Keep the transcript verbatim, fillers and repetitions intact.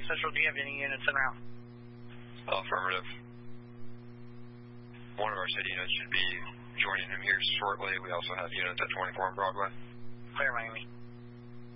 Miami Central, do you have any units en route? Affirmative. One of our city units should be joining him here shortly. We also have units at twenty-four on Broadway. Clear, Miami.